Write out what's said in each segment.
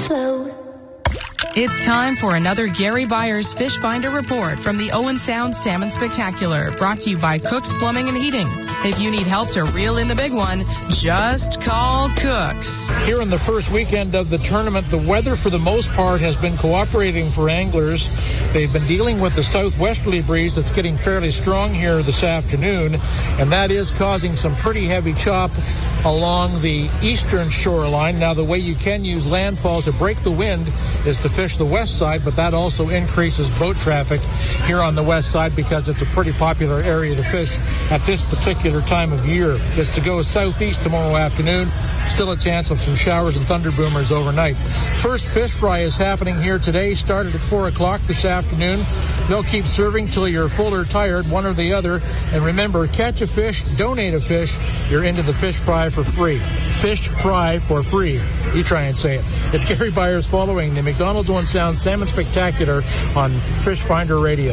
float. It's time for another Gary Byers Fish Finder Report from the Owen Sound Salmon Spectacular, brought to you by Cook's Plumbing and Heating. If you need help to reel in the big one, just call Cook's. Here in the first weekend of the tournament, the weather for the most part has been cooperating for anglers. They've been dealing with the southwesterly breeze that's getting fairly strong here this afternoon, and that is causing some pretty heavy chop along the eastern shoreline. Now, the way you can use landfall to break the wind is to fish the west side, but that also increases boat traffic here on the west side because it's a pretty popular area to fish at this particular time of year. Is to go southeast tomorrow afternoon. Still a chance of some showers and thunder boomers overnight. First fish fry is happening here today. Started at 4 o'clock this afternoon. They'll keep serving till you're full or tired, one or the other. And remember, catch a fish, donate a fish. You're into the fish fry for free. Fish fry for free. You try and say it. It's Gary Byers following the McDonald's Owen Sound Salmon Spectacular on Fish Finder Radio.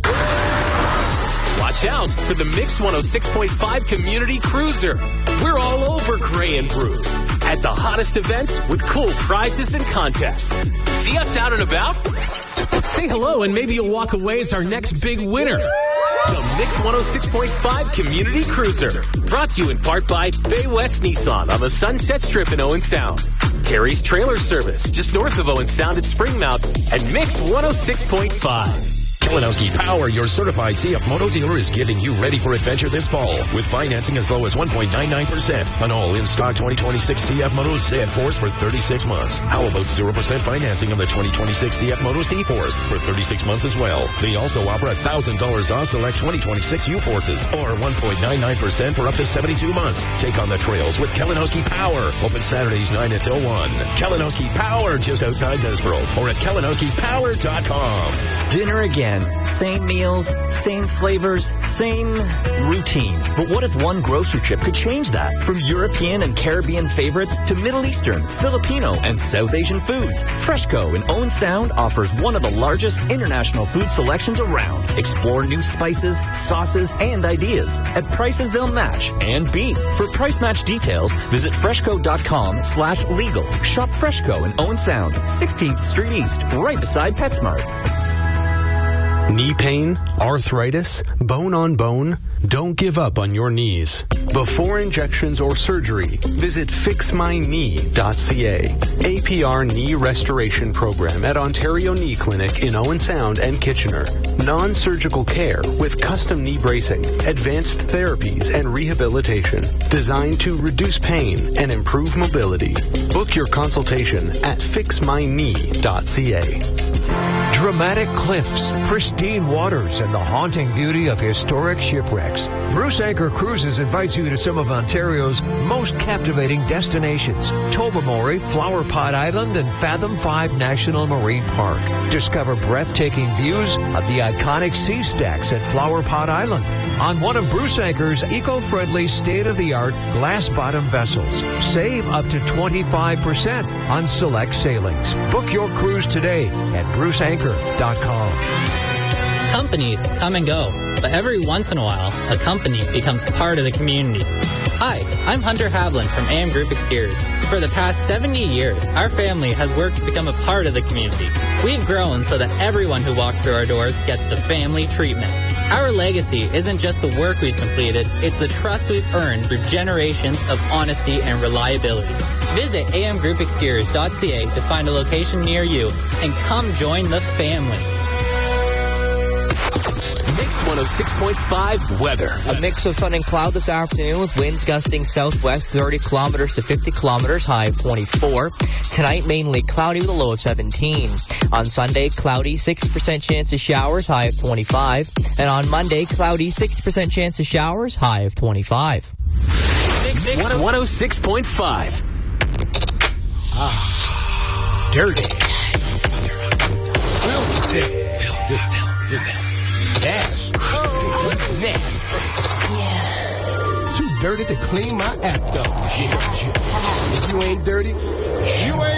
Watch out for the Mix 106.5 Community Cruiser. We're all over Gray and Bruce at the hottest events with cool prizes and contests. See us out and about? Say hello and maybe you'll walk away as our next big winner. The Mix 106.5 Community Cruiser. Brought to you in part by Bay West Nissan on the Sunset Strip in Owen Sound. Terry's Trailer Service, just north of Owen Sound at Springmount, and Mix 106.5. Kalinowski Power, your certified CF Moto dealer, is getting you ready for adventure this fall with financing as low as 1.99% on all in-stock 2026 CF Moto Z-Force for 36 months. How about 0% financing on the 2026 CF Moto C-Force for 36 months as well? They also offer $1,000 off select 2026 U-Forces or 1.99% for up to 72 months. Take on the trails with Kalinowski Power. Open Saturdays 9 until 1. Kalinowski Power, just outside Desboro, or at kalinowskipower.com. Dinner again. Same meals, same flavors, same routine. But what if one grocery trip could change that? From European and Caribbean favorites to Middle Eastern, Filipino, and South Asian foods, Freshco in Owen Sound offers one of the largest international food selections around. Explore new spices, sauces, and ideas at prices they'll match and beat. For price match details, visit freshco.com/legal. Shop Freshco in Owen Sound, 16th Street East, right beside PetSmart. Knee pain, arthritis, bone on bone? Don't give up on your knees. Before injections or surgery, visit fixmyknee.ca. APR Knee Restoration Program at Ontario Knee Clinic in Owen Sound and Kitchener. Non-surgical care with custom knee bracing, advanced therapies, and rehabilitation designed to reduce pain and improve mobility. Book your consultation at fixmyknee.ca. Dramatic cliffs, pristine waters, and the haunting beauty of historic shipwrecks. Bruce Anchor Cruises invites you to some of Ontario's most captivating destinations. Tobermory, Flower Pot Island, and Fathom 5 National Marine Park. Discover breathtaking views of the iconic sea stacks at Flower Pot Island on one of Bruce Anchor's eco-friendly, state-of-the-art glass-bottom vessels. Save up to 25% on select sailings. Book your cruise today at bruceanchor.com. Companies come and go, but every once in a while, a company becomes part of the community. Hi, I'm Hunter Havlin from AM Group Exteriors. For the past 70 years, our family has worked to become a part of the community. We've grown so that everyone who walks through our doors gets the family treatment. Our legacy isn't just the work we've completed, it's the trust we've earned through generations of honesty and reliability. Visit amgroupexteriors.ca to find a location near you and come join the family. Mix 106.5 weather. A mix of sun and cloud this afternoon with winds gusting southwest 30 kilometers to 50 kilometers, high of 24. Tonight, mainly cloudy with a low of 17. On Sunday, cloudy, 60% chance of showers, high of 25. And on Monday, cloudy, 60% chance of showers, high of 25. Mix 106.5. Dirty. Nasty. Yeah. Too dirty to clean my act up. If you ain't dirty, you ain't